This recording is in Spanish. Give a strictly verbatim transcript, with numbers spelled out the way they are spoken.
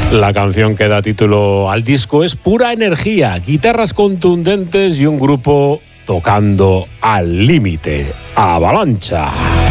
La canción que da título al disco es Pura Energía, guitarras contundentes y un grupo tocando al límite. Avalancha.